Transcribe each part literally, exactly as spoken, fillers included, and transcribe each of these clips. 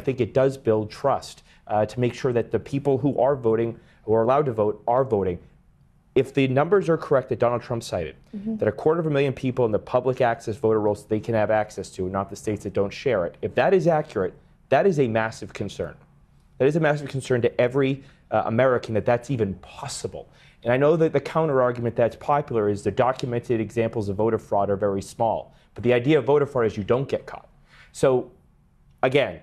think it does build trust uh, to make sure that the people who are voting, who are allowed to vote, are voting. If the numbers are correct that Donald Trump cited, mm-hmm. that a quarter of a million people in the public access voter rolls they can have access to, not the states that don't share it, if that is accurate, that is a massive concern. That is a massive concern to every uh, American that that's even possible. And I know that the counter argument that's popular is the documented examples of voter fraud are very small. But the idea of voter fraud is you don't get caught. So again,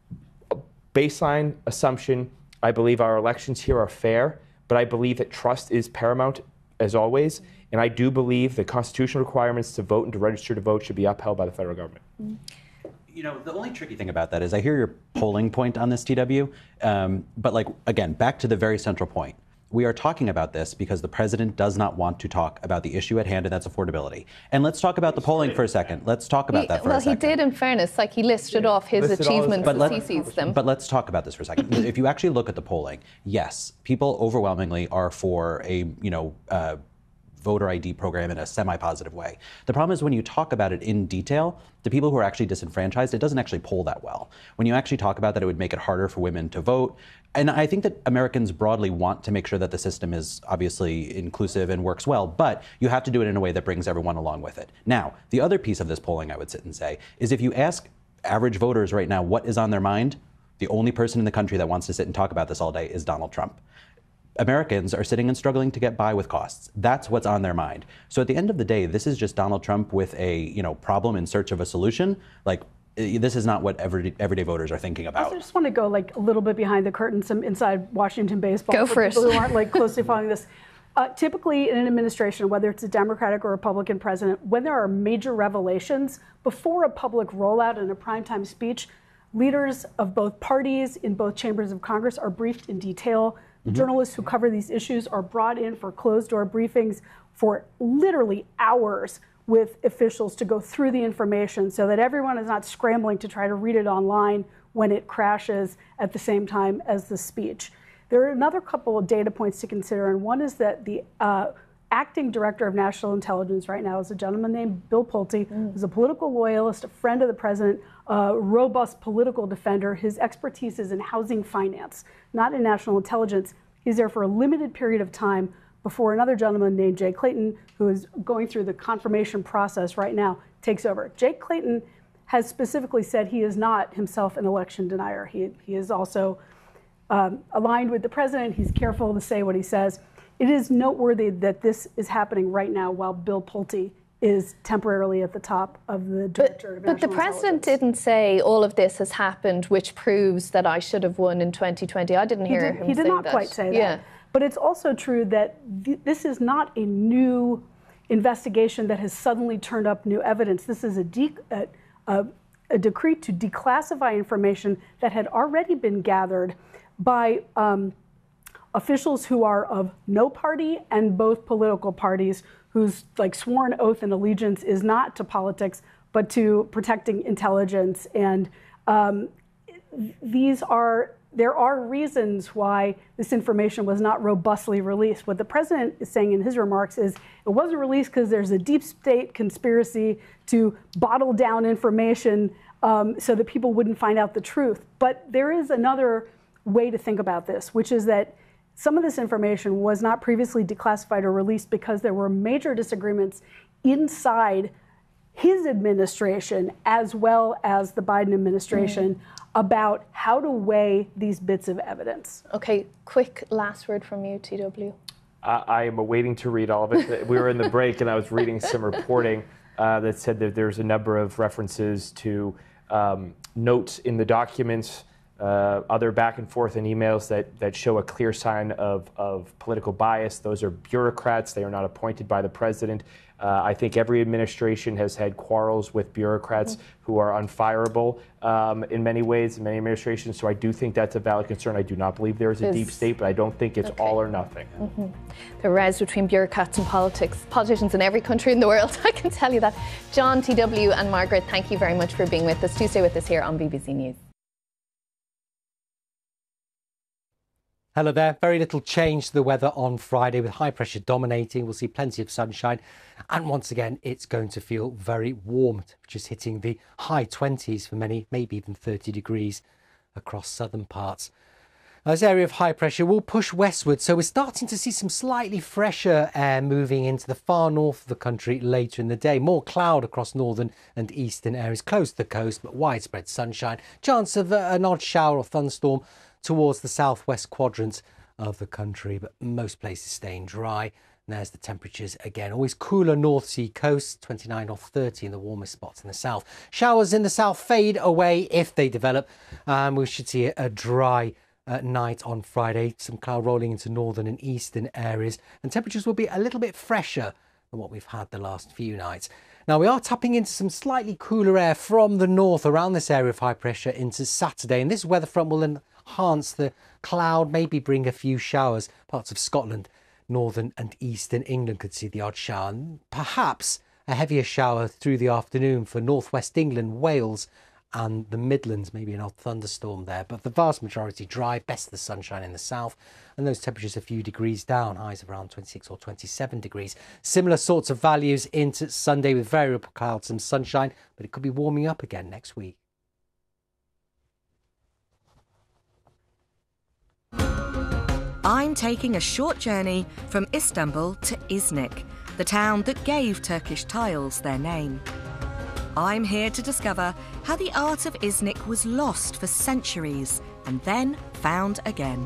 baseline assumption, I believe our elections here are fair, but I believe that trust is paramount as always. And I do believe the constitutional requirements to vote and to register to vote should be upheld by the federal government. Mm-hmm. You know, the only tricky thing about that is I hear your polling point on this, T W, um, but like, again, back to the very central point. We are talking about this because the president does not want to talk about the issue at hand, and that's affordability. And let's talk about the polling for a second. Let's talk about he, that for well, a second. Well, he did, in fairness, like he listed off his listed achievements but as he sees them. But let's talk about this for a second. If you actually look at the polling, yes, people overwhelmingly are for a, you know, uh, voter I D program in a semi-positive way. The problem is when you talk about it in detail, the people who are actually disenfranchised, it doesn't actually poll that well. When you actually talk about that, it would make it harder for women to vote. And I think that Americans broadly want to make sure that the system is obviously inclusive and works well, but you have to do it in a way that brings everyone along with it. Now, the other piece of this polling, I would sit and say, is if you ask average voters right now what is on their mind, the only person in the country that wants to sit and talk about this all day is Donald Trump. Americans are sitting and struggling to get by with costs. That's what's on their mind. So at the end of the day, this is just Donald Trump with a, you know, problem in search of a solution. Like, this is not what everyday, everyday voters are thinking about. I just want to go like a little bit behind the curtain, some inside Washington baseball. Go for it. People who aren't like closely following this. Uh, typically in an administration, whether it's a Democratic or Republican president, when there are major revelations, before a public rollout and a primetime speech, leaders of both parties in both chambers of Congress are briefed in detail. Mm-hmm. Journalists who cover these issues are brought in for closed-door briefings for literally hours with officials to go through the information so that everyone is not scrambling to try to read it online when it crashes at the same time as the speech. There are another couple of data points to consider, and one is that the uh, acting director of national intelligence right now is a gentleman named Bill Pulte, mm. who's a political loyalist, a friend of the president, a robust political defender. His expertise is in housing finance, not in national intelligence. He's there for a limited period of time before another gentleman named Jay Clayton, who is going through the confirmation process right now, takes over. Jay Clayton has specifically said he is not himself an election denier. He, he is also um, aligned with the president. He's careful to say what he says. It is noteworthy that this is happening right now while Bill Pulte is temporarily at the top of the director of national intelligence. But the president didn't say all of this has happened, which proves that I should have won in twenty twenty. I didn't hear he did, him He did say not that. quite say that. Yeah. But it's also true that th this is not a new investigation that has suddenly turned up new evidence. This is a, de a, a, a decree to declassify information that had already been gathered by um, officials who are of no party and both political parties, whose like sworn oath and allegiance is not to politics, but to protecting intelligence. And um, these are, there are reasons why this information was not robustly released. What the president is saying in his remarks is it wasn't released because there's a deep state conspiracy to bottle down information um, so that people wouldn't find out the truth. But there is another way to think about this, which is that some of this information was not previously declassified or released because there were major disagreements inside his administration as well as the Biden administration mm. about how to weigh these bits of evidence. Okay, quick last word from you, T W. Uh, I am waiting to read all of it. We were in the break and I was reading some reporting uh, that said that there's a number of references to um, notes in the documents, Uh, other back and forth in emails that, that show a clear sign of, of political bias. Those are bureaucrats. They are not appointed by the president. Uh, I think every administration has had quarrels with bureaucrats mm-hmm. who are unfireable um, in many ways, in many administrations. So I do think that's a valid concern. I do not believe there is a deep state, but I don't think it's okay. all or nothing. Mm-hmm. The rise between bureaucrats and politics, politicians in every country in the world, I can tell you that. John, T W and Margaret, thank you very much for being with us. Do stay with us here on B B C News. Hello there. Very little change to the weather on Friday with high pressure dominating. We'll see plenty of sunshine. And once again, it's going to feel very warm, just hitting the high twenties for many, maybe even thirty degrees across southern parts. This area of high pressure will push westward, so we're starting to see some slightly fresher air moving into the far north of the country later in the day. More cloud across northern and eastern areas close to the coast, but widespread sunshine. Chance of an odd shower or thunderstorm towards the southwest quadrant of the country, but most places staying dry. And there's the temperatures again. Always cooler North Sea coast, twenty-nine or thirty in the warmest spots in the south. Showers in the south fade away if they develop. Um, we should see a dry at night on Friday, some cloud rolling into northern and eastern areas, and temperatures will be a little bit fresher than what we've had the last few nights. Now, we are tapping into some slightly cooler air from the north around this area of high pressure into Saturday, and this weather front will enhance the cloud, maybe bring a few showers. Parts of Scotland, northern and eastern England could see the odd shower, and perhaps a heavier shower through the afternoon for northwest England, Wales and the Midlands, maybe an odd thunderstorm there, but the vast majority dry, best of the sunshine in the south, and those temperatures a few degrees down, highs of around twenty-six or twenty-seven degrees. Similar sorts of values into Sunday with variable clouds and sunshine, but it could be warming up again next week. I'm taking a short journey from Istanbul to Iznik, the town that gave Turkish tiles their name. I'm here to discover how the art of Iznik was lost for centuries and then found again.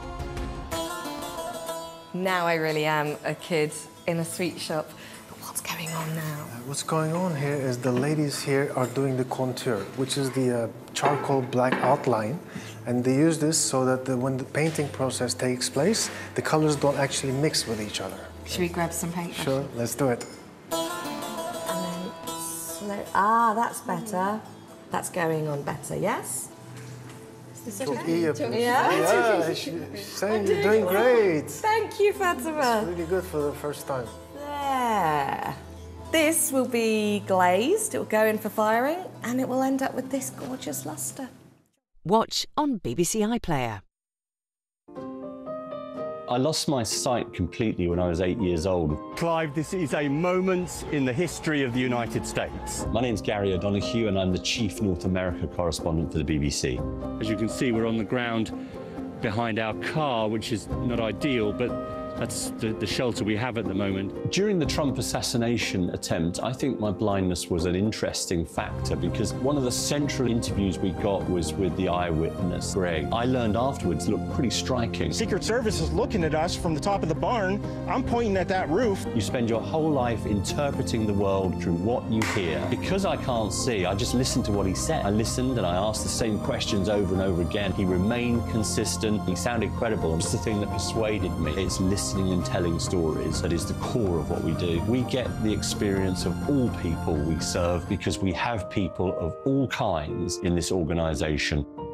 Now I really am a kid in a sweet shop. But what's going on now? Uh, what's going on here is the ladies here are doing the contour, which is the uh, charcoal black outline. And they use this so that the, when the painting process takes place, the colors don't actually mix with each other. Should we grab some paint? Sure, let's do it. Ah, that's better. That's going on better, yes? Is this okay? Yeah, yeah, she's saying you're doing great. Thank you, Fatima. It's really good for the first time. There. This will be glazed, it will go in for firing, and it will end up with this gorgeous lustre. Watch on B B C iPlayer. I lost my sight completely when I was eight years old. Clive, this is a moment in the history of the United States. My name's Gary O'Donoghue and I'm the Chief North America correspondent for the B B C. As you can see, we're on the ground behind our car, which is not ideal, but that's the, the shelter we have at the moment. During the Trump assassination attempt, I think my blindness was an interesting factor because one of the central interviews we got was with the eyewitness, Greg. I learned afterwards looked pretty striking. Secret Service is looking at us from the top of the barn. I'm pointing at that roof. You spend your whole life interpreting the world through what you hear. Because I can't see, I just listened to what he said. I listened and I asked the same questions over and over again. He remained consistent. He sounded credible. It's the thing that persuaded me. It's listening and telling stories that is the core of what we do. We get the experience of all people we serve because we have people of all kinds in this organisation.